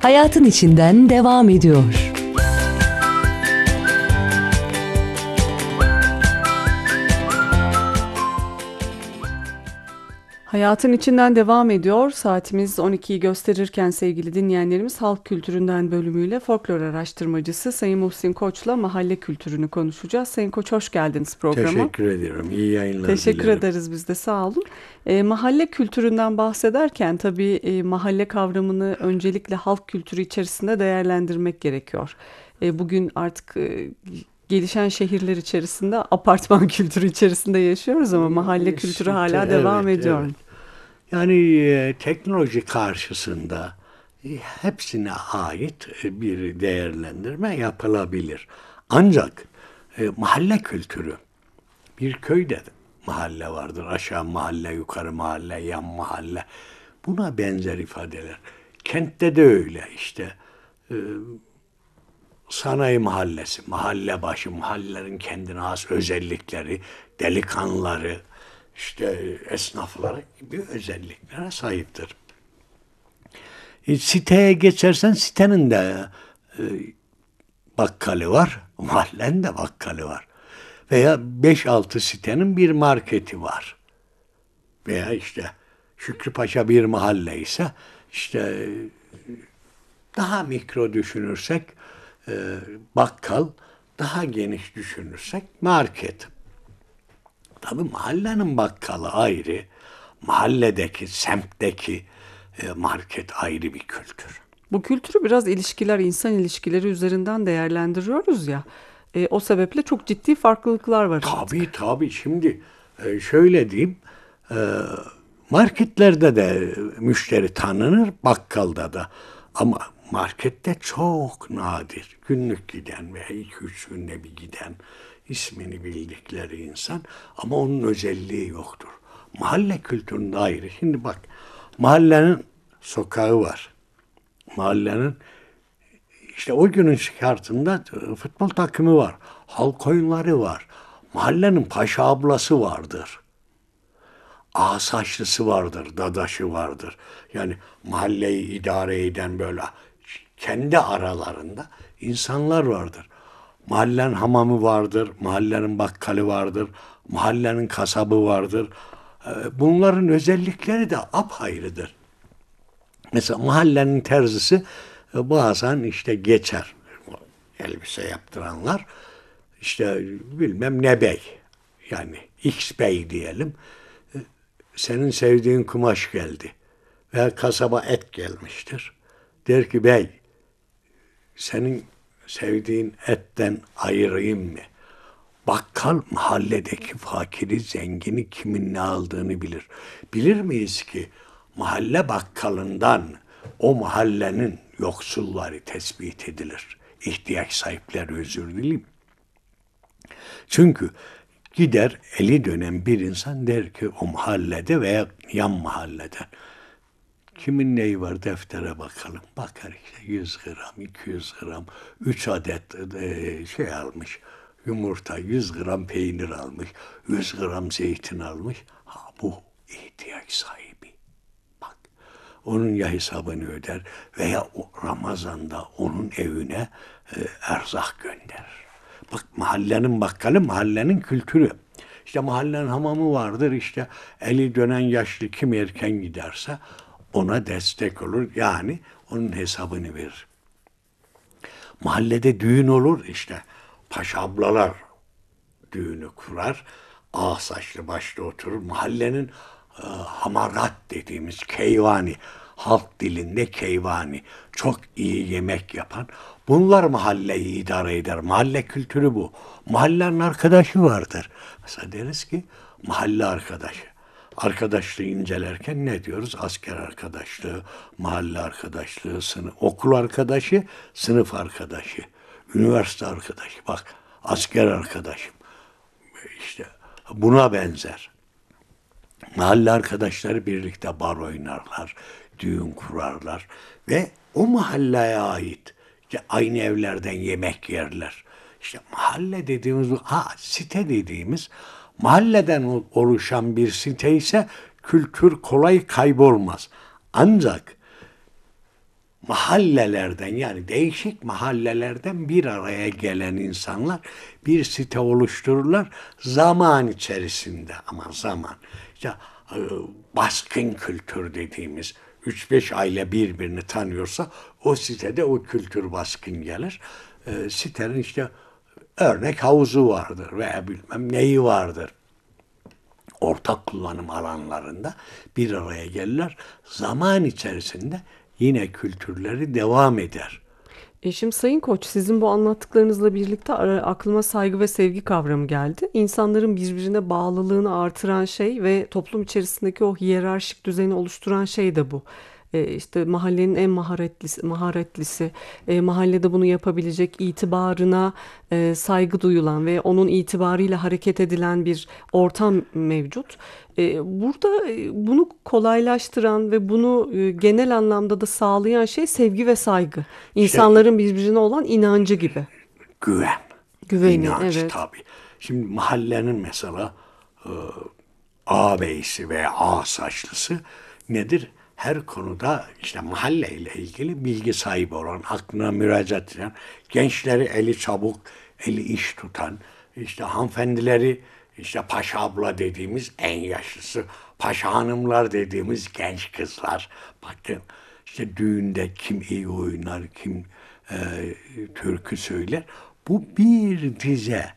Hayatın içinden devam ediyor. Hayatın içinden devam ediyor. Saatimiz 12'yi gösterirken sevgili dinleyenlerimiz halk kültüründen bölümüyle folklor araştırmacısı Sayın Muhsin Koç'la mahalle kültürünü konuşacağız. Sayın Koç hoş geldiniz programa. Teşekkür ediyorum. İyi yayınlar Teşekkür dilerim. ederiz biz de sağ olun. Mahalle kültüründen bahsederken tabii mahalle kavramını öncelikle halk kültürü içerisinde değerlendirmek gerekiyor. Bugün artık gelişen şehirler içerisinde apartman kültürü içerisinde yaşıyoruz ama mahalle kültürü hala devam ediyor. Evet. Yani teknoloji karşısında hepsine ait bir değerlendirme yapılabilir. Ancak mahalle kültürü, bir köyde mahalle vardır. Aşağı mahalle, yukarı mahalle, yan mahalle. Buna benzer ifadeler. Kentte de öyle işte. Sanayi mahallesi, mahalle başı, mahallelerin kendine has özellikleri, delikanlıları, işte esnafları gibi özelliklere sahiptir. Siteye geçersen sitenin de bakkalı var, mahallenin de bakkalı var. Veya 5-6 sitenin bir marketi var. Veya işte Şükrüpaşa bir mahalle ise işte daha mikro düşünürsek bakkal, daha geniş düşünürsek market. Tabii mahallenin bakkalı ayrı, mahalledeki, semtteki market ayrı bir kültür. Bu kültürü biraz ilişkiler, insan ilişkileri üzerinden değerlendiriyoruz ya. O sebeple çok ciddi farklılıklar var artık. Tabii. Şimdi şöyle diyeyim, marketlerde de müşteri tanınır, bakkalda da. Ama markette çok nadir, günlük giden veya 2-3 günde bir giden, ismini bildikleri insan ama onun özelliği yoktur. Mahalle kültüründe ayrı. Şimdi bak, mahallenin sokağı var. Mahallenin işte o günün şartında futbol takımı var. Halk oyunları var. Mahallenin paşa ablası vardır. Asaçlısı vardır, dadaşı vardır. Yani mahalleyi idare eden böyle kendi aralarında insanlar vardır. Mahallenin hamamı vardır, mahallenin bakkalı vardır, mahallenin kasabı vardır. Bunların özellikleri de apayrıdır. Mesela mahallenin terzisi bazen işte geçer. Elbise yaptıranlar işte bilmem ne bey, yani X bey diyelim. Senin sevdiğin kumaş geldi veya kasaba et gelmiştir. Der ki bey, senin sevdiğin etten ayırayım mı? Bakkal mahalledeki fakiri, zengini kimin ne aldığını bilir. Bilir miyiz ki mahalle bakkalından o mahallenin yoksulları tespit edilir. İhtiyaç sahipleri, özür dileyim. Çünkü gider eli dönen bir insan der ki o mahallede veya yan mahalleden kimin neyi var deftere bakalım. Bakar işte 100 gram, 200 gram, 3 adet şey almış. Yumurta, 100 gram peynir almış, 100 gram zeytin almış. Ha, bu ihtiyaç sahibi. Bak, onun ya hesabını öder veya o Ramazan'da onun evine erzak gönderir. Bak, mahallenin bakkalı, mahallenin kültürü. İşte mahallenin hamamı vardır, işte eli dönen yaşlı kim erken giderse ona destek olur. Yani onun hesabını verir. Mahallede düğün olur, işte paşa ablalar düğünü kurar. Ağ saçlı başta oturur. Mahallenin hamarat dediğimiz keyvani, halk dilinde keyvani, çok iyi yemek yapan. Bunlar mahalleyi idare eder. Mahalle kültürü bu. Mahallenin arkadaşı vardır. Mesela deriz ki mahalle arkadaşı. Arkadaşlığı incelerken ne diyoruz? Asker arkadaşlığı, mahalle arkadaşlığı, okul arkadaşı, sınıf arkadaşı, üniversite arkadaşı. Bak, asker arkadaşım. İşte buna benzer. Mahalle arkadaşları birlikte bar oynarlar, düğün kurarlar ve o mahalleye ait işte aynı evlerden yemek yerler. İşte mahalle dediğimiz, site dediğimiz mahalleden oluşan bir site ise kültür kolay kaybolmaz. Ancak mahallelerden, yani değişik mahallelerden bir araya gelen insanlar bir site oluştururlar zaman içerisinde, ama zaman işte e, baskın kültür dediğimiz 3-5 aile birbirini tanıyorsa o sitede o kültür baskın gelir. Sitenin işte örnek havuzu vardır veya bilmem neyi vardır. Ortak kullanım alanlarında bir araya gelirler. Zaman içerisinde yine kültürleri devam eder. Şimdi Sayın Koç, sizin bu anlattıklarınızla birlikte aklıma saygı ve sevgi kavramı geldi. İnsanların birbirine bağlılığını artıran şey ve toplum içerisindeki o hiyerarşik düzeni oluşturan şey de bu. İşte mahallenin en maharetlisi, mahallede bunu yapabilecek, itibarına saygı duyulan ve onun itibarıyla hareket edilen bir ortam mevcut. Burada bunu kolaylaştıran ve bunu genel anlamda da sağlayan şey sevgi ve saygı. İşte İnsanların birbirine olan inancı gibi. güven, Güveni, inanç evet. tabii. Şimdi mahallenin mesela ağabeyisi veya ağa saçlısı nedir? Her konuda işte mahalleyle ilgili bilgi sahibi olan, aklına müracaat eden, gençleri eli çabuk, eli iş tutan, işte hanımefendileri, işte paşa abla dediğimiz en yaşlısı, paşa hanımlar dediğimiz genç kızlar. Bakın işte düğünde kim iyi oynar, kim türkü söyler. Bu bir dize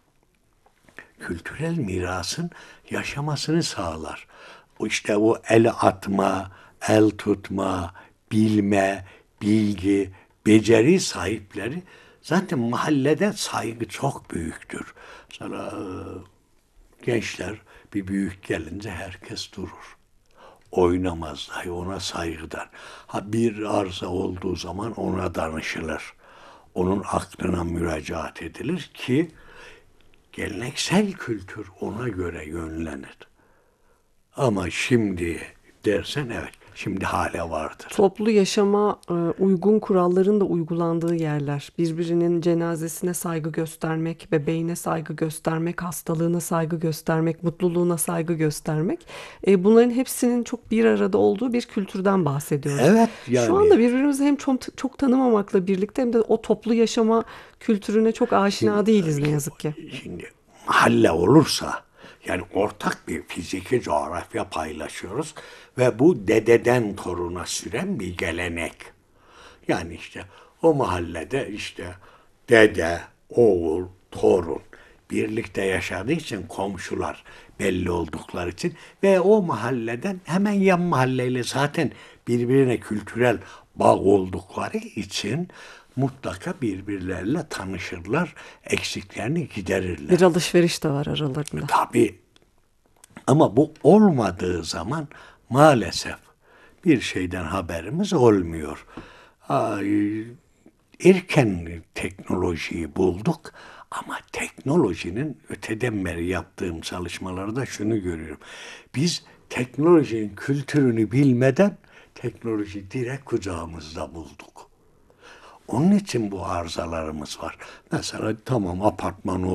kültürel mirasın yaşamasını sağlar. İşte o el atma, el tutma, bilme, bilgi, beceri sahipleri zaten mahallede saygı çok büyüktür. Sonra gençler bir büyük gelince herkes durur. Oynamaz dahi, ona saygıdan. Ha bir arıza olduğu zaman ona danışılır. Onun aklına müracaat edilir ki geleneksel kültür ona göre yönlenir. Ama şimdi dersen evet, şimdi hala vardır. Toplu yaşama uygun kuralların da uygulandığı yerler. Birbirinin cenazesine saygı göstermek, bebeğine saygı göstermek, hastalığına saygı göstermek, mutluluğuna saygı göstermek. Bunların hepsinin çok bir arada olduğu bir kültürden bahsediyoruz. Evet, Şu anda birbirimizi hem çok tanımamakla birlikte hem de o toplu yaşama kültürüne çok aşina değiliz ne yazık ki. Şimdi mahalle olursa, yani ortak bir fiziki coğrafya paylaşıyoruz ve bu dededen toruna süren bir gelenek. Yani işte o mahallede işte dede, oğul, torun birlikte yaşadığı için, komşular belli oldukları için ve o mahalleden hemen yan mahalleyle zaten birbirine kültürel bağ oldukları için mutlaka birbirleriyle tanışırlar, eksiklerini giderirler. Bir alışveriş de var aralarında. Tabii. Ama bu olmadığı zaman maalesef bir şeyden haberimiz olmuyor. Erken teknolojiyi bulduk ama teknolojinin öteden beri yaptığım çalışmalarda şunu görüyorum. Biz teknolojinin kültürünü bilmeden teknoloji direkt kucağımızda bulduk. Onun için bu arızalarımız var. Mesela tamam, apartman